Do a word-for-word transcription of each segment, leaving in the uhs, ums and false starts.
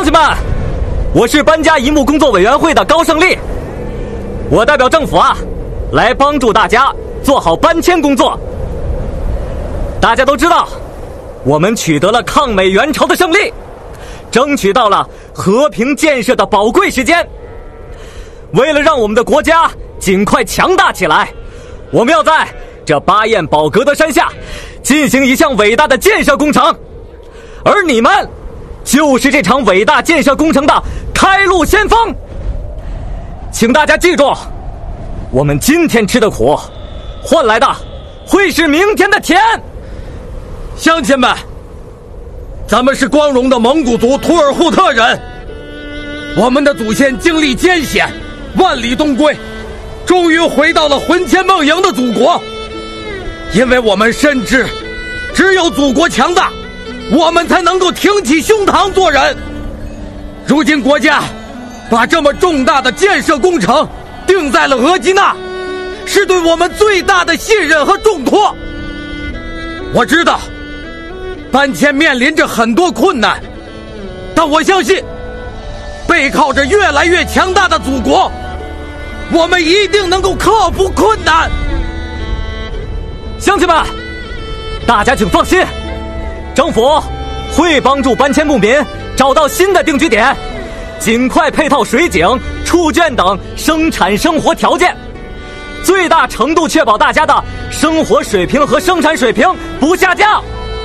亲们，我是搬家一幕工作委员会的高胜利，我代表政府啊，来帮助大家做好搬迁工作。大家都知道，我们取得了抗美援朝的胜利，争取到了和平建设的宝贵时间。为了让我们的国家尽快强大起来，我们要在这巴彦保格德山下进行一项伟大的建设工程，而你们就是这场伟大建设工程的开路先锋。请大家记住，我们今天吃的苦，换来的会是明天的甜。 乡亲们，咱们是光荣的蒙古族图尔扈特人，我们的祖先经历艰险，万里东归，终于回到了魂牵梦萦的祖国。因为我们深知，只有祖国强大，我们才能够挺起胸膛做人。如今国家把这么重大的建设工程定在了额济纳，是对我们最大的信任和重托。我知道搬迁面临着很多困难，但我相信背靠着越来越强大的祖国，我们一定能够克服困难。 乡亲们，大家请放心，政府会帮助搬迁牧民找到新的定居点，尽快配套水井、畜圈等生产生活条件，最大程度确保大家的生活水平和生产水平不下降。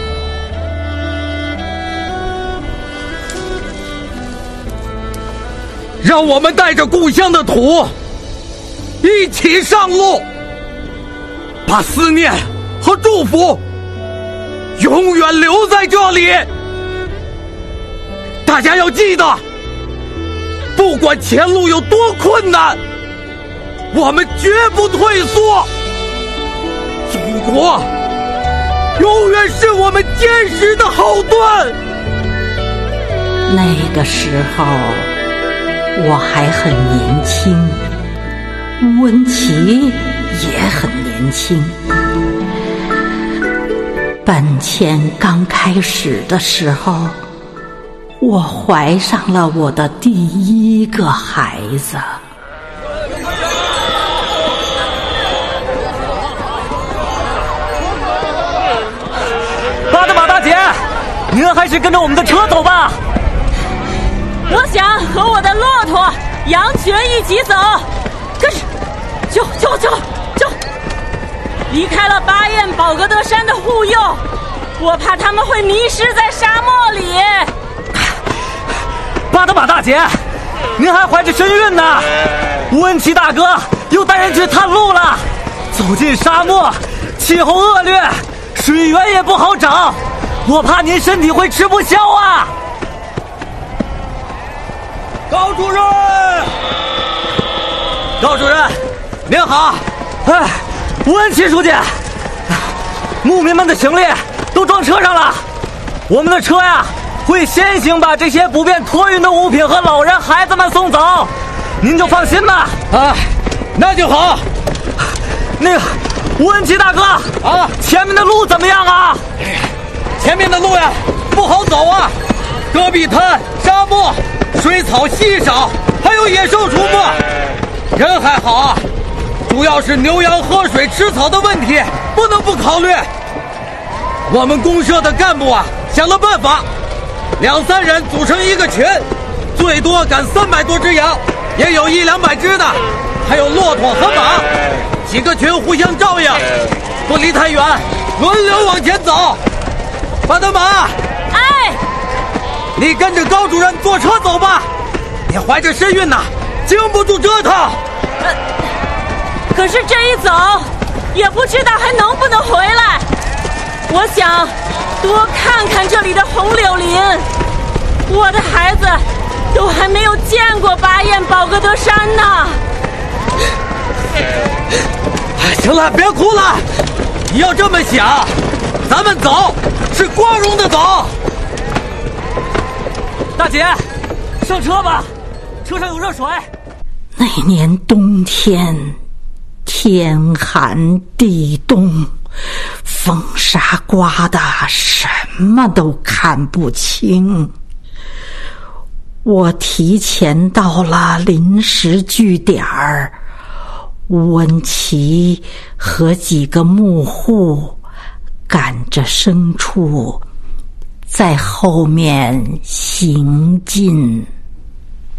让我们带着故乡的土一起上路，把思念和祝福永远留在这里。大家要记得，不管前路有多困难，我们绝不退缩。祖国永远是我们坚实的后盾。 那个时候我还很年轻，温琪也很年轻。搬迁刚开始的时候，我怀上了我的第一个孩子。 巴德玛大姐，您还是跟着我们的车走吧。 我想和我的骆驼、羊群一起走，可是，就就就就离开了巴彦保格德山的护佑，我怕他们会迷失在沙漠里。 巴德玛大姐，您还怀着身孕呢。温琪大哥又带人去探路了，走进沙漠，气候恶劣，水源也不好找，我怕您身体会吃不消啊。 高主任，高主任，您好。 哎，温琪书记，牧民们的行李都装车上了，我们的车呀会先行把这些不便托运的物品和老人孩子们送走，您就放心吧。 啊，那就好。 那个温琪大哥啊， 前面的路怎么样啊？ 前面的路呀不好走啊，戈壁滩、沙漠，水草稀少，还有野兽出没。人还好啊，主要是牛羊喝水吃草的问题不能不考虑。我们公社的干部啊想了办法，两三人组成一个群，最多赶三百多只羊，也有一两百只的，还有骆驼和马，几个群互相照应，不离太远，轮流往前走。巴德玛， 哎， 你跟着高主任坐车走吧，你怀着身孕呢，经不住折腾。 呃，可是这一走，也不知道还能不能回来。我想多看看这里的红柳林，我的孩子都还没有见过巴彦保格德山呢。 行了，别哭了，你要这么想，咱们走是光荣的走。 大姐，上车吧，车上有热水。 那年冬天，天寒地冻，风沙刮得什么都看不清。 我提前到了临时据点儿，乌文琪和几个牧户赶着牲畜在后面行进。